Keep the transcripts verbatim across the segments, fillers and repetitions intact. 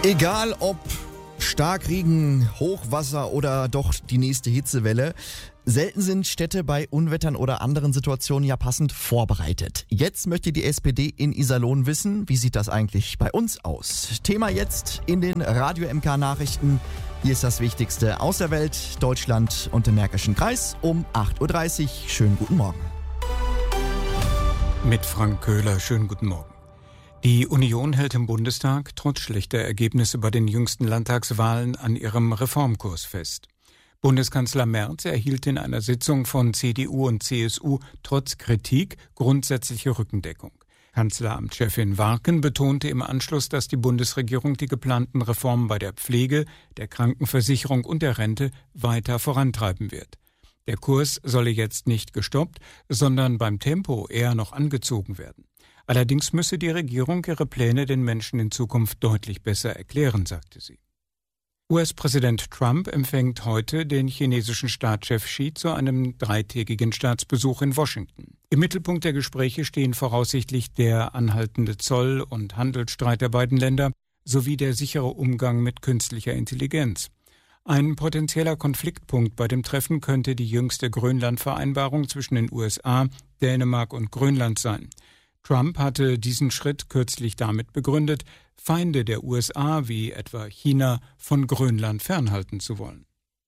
Egal ob Starkregen, Hochwasser oder doch die nächste Hitzewelle, selten sind Städte bei Unwettern oder anderen Situationen ja passend vorbereitet. Jetzt möchte die S P D in Iserlohn wissen, wie sieht das eigentlich bei uns aus? Thema jetzt in den Radio M K Nachrichten. Hier ist das Wichtigste aus der Welt, Deutschland und dem Märkischen Kreis um acht Uhr dreißig. Schönen guten Morgen. Mit Frank Köhler, schönen guten Morgen. Die Union hält im Bundestag trotz schlechter Ergebnisse bei den jüngsten Landtagswahlen an ihrem Reformkurs fest. Bundeskanzler Merz erhielt in einer Sitzung von C D U und C S U trotz Kritik grundsätzliche Rückendeckung. Kanzleramtschefin Warken betonte im Anschluss, dass die Bundesregierung die geplanten Reformen bei der Pflege, der Krankenversicherung und der Rente weiter vorantreiben wird. Der Kurs solle jetzt nicht gestoppt, sondern beim Tempo eher noch angezogen werden. Allerdings müsse die Regierung ihre Pläne den Menschen in Zukunft deutlich besser erklären, sagte sie. U S-Präsident Trump empfängt heute den chinesischen Staatschef Xi zu einem dreitägigen Staatsbesuch in Washington. Im Mittelpunkt der Gespräche stehen voraussichtlich der anhaltende Zoll- und Handelsstreit der beiden Länder sowie der sichere Umgang mit künstlicher Intelligenz. Ein potenzieller Konfliktpunkt bei dem Treffen könnte die jüngste Grönland-Vereinbarung zwischen den U S A, Dänemark und Grönland sein. Trump hatte diesen Schritt kürzlich damit begründet, Feinde der U S A wie etwa China von Grönland fernhalten zu wollen.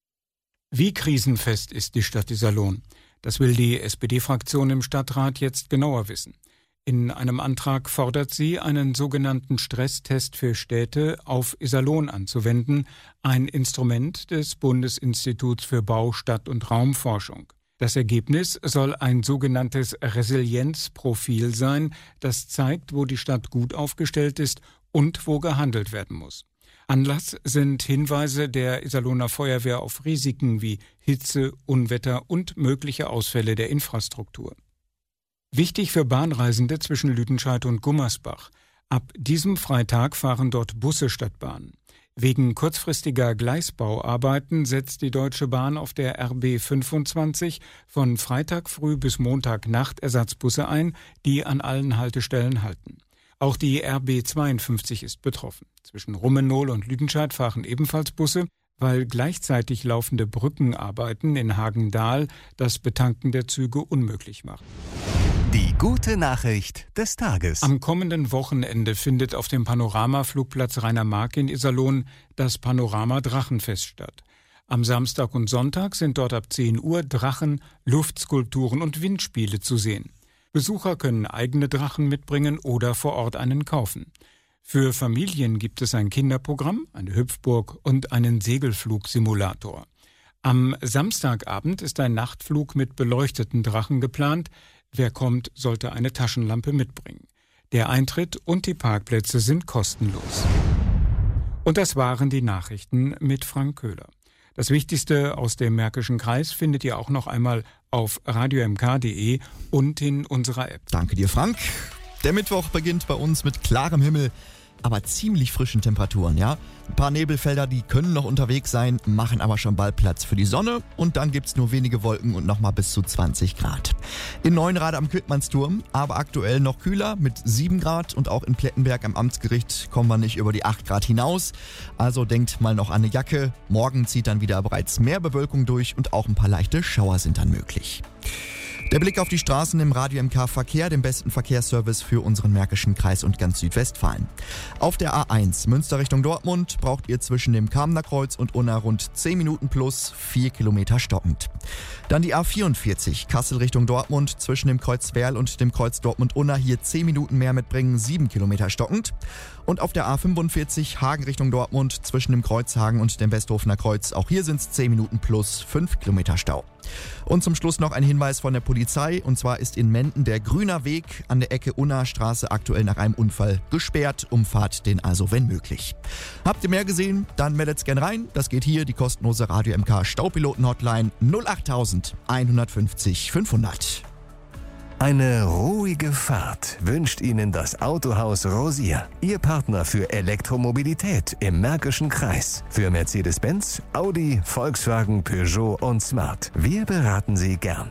Wie krisenfest ist die Stadt Iserlohn? Das will die S P D-Fraktion im Stadtrat jetzt genauer wissen. In einem Antrag fordert sie, einen sogenannten Stresstest für Städte auf Iserlohn anzuwenden, ein Instrument des Bundesinstituts für Bau-, Stadt- und Raumforschung. Das Ergebnis soll ein sogenanntes Resilienzprofil sein, das zeigt, wo die Stadt gut aufgestellt ist und wo gehandelt werden muss. Anlass sind Hinweise der Iserlohner Feuerwehr auf Risiken wie Hitze, Unwetter und mögliche Ausfälle der Infrastruktur. Wichtig für Bahnreisende zwischen Lüdenscheid und Gummersbach. Ab diesem Freitag fahren dort Busse statt Bahnen. Wegen kurzfristiger Gleisbauarbeiten setzt die Deutsche Bahn auf der R B fünfundzwanzig von Freitag früh bis Montagnacht Ersatzbusse ein, die an allen Haltestellen halten. Auch die R B zweiundfünfzig ist betroffen. Zwischen Rummenohl und Lüdenscheid fahren ebenfalls Busse, weil gleichzeitig laufende Brückenarbeiten in Hagendahl das Betanken der Züge unmöglich machen. Die gute Nachricht des Tages. Am kommenden Wochenende findet auf dem Panoramaflugplatz Rainer-Mark in Iserlohn das Panorama Drachenfest statt. Am Samstag und Sonntag sind dort ab zehn Uhr Drachen, Luftskulpturen und Windspiele zu sehen. Besucher können eigene Drachen mitbringen oder vor Ort einen kaufen. Für Familien gibt es ein Kinderprogramm, eine Hüpfburg und einen Segelflugsimulator. Am Samstagabend ist ein Nachtflug mit beleuchteten Drachen geplant. Wer kommt, sollte eine Taschenlampe mitbringen. Der Eintritt und die Parkplätze sind kostenlos. Und das waren die Nachrichten mit Frank Köhler. Das Wichtigste aus dem Märkischen Kreis findet ihr auch noch einmal auf radio m k punkt d e und in unserer App. Danke dir, Frank. Der Mittwoch beginnt bei uns mit klarem Himmel, aber ziemlich frischen Temperaturen, ja. Ein paar Nebelfelder, die können noch unterwegs sein, machen aber schon bald Platz für die Sonne und dann gibt's nur wenige Wolken und nochmal bis zu zwanzig Grad. In Neuenrade am Quidmannsturm, aber aktuell noch kühler mit sieben Grad und auch in Plettenberg am Amtsgericht kommen wir nicht über die acht Grad hinaus. Also denkt mal noch an eine Jacke. Morgen zieht dann wieder bereits mehr Bewölkung durch und auch ein paar leichte Schauer sind dann möglich. Der Blick auf die Straßen im Radio M K Verkehr, dem besten Verkehrsservice für unseren Märkischen Kreis und ganz Südwestfalen. Auf der A eins Münster Richtung Dortmund braucht ihr zwischen dem Kamener Kreuz und Unna rund zehn Minuten plus vier Kilometer stockend. Dann die A vierundvierzig Kassel Richtung Dortmund zwischen dem Kreuz Werl und dem Kreuz Dortmund-Unna hier zehn Minuten mehr mitbringen, sieben Kilometer stockend. Und auf der A fünfundvierzig Hagen Richtung Dortmund zwischen dem Kreuz Hagen und dem Westhofener Kreuz, auch hier sind es zehn Minuten plus fünf Kilometer Stau. Und zum Schluss noch ein Hinweis von der Polizei, und zwar ist in Menden der Grüner Weg an der Ecke Unna-Straße aktuell nach einem Unfall gesperrt. Umfahrt den also, wenn möglich. Habt ihr mehr gesehen? Dann meldet's gerne rein. Das geht hier, die kostenlose Radio M K Staupiloten-Hotline null acht eins fünf null fünf hundert. Eine ruhige Fahrt wünscht Ihnen das Autohaus Rosier. Ihr Partner für Elektromobilität im Märkischen Kreis. Für Mercedes-Benz, Audi, Volkswagen, Peugeot und Smart. Wir beraten Sie gern.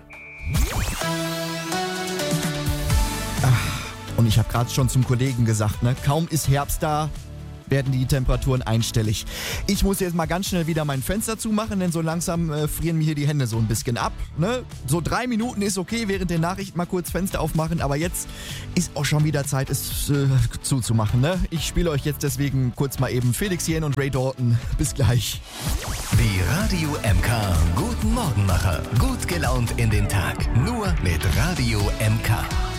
Ach, und ich habe gerade schon zum Kollegen gesagt, ne, kaum ist Herbst da, werden die Temperaturen einstellig. Ich muss jetzt mal ganz schnell wieder mein Fenster zumachen, denn so langsam äh, frieren mir hier die Hände so ein bisschen ab. Ne? So drei Minuten ist okay, während der Nachrichten mal kurz Fenster aufmachen, aber jetzt ist auch schon wieder Zeit, es äh, zuzumachen. Ne? Ich spiele euch jetzt deswegen kurz mal eben Felix Jähn und Ray Dalton. Bis gleich. Die Radio M K Guten Morgenmacher. Gut gelaunt in den Tag. Nur mit Radio M K.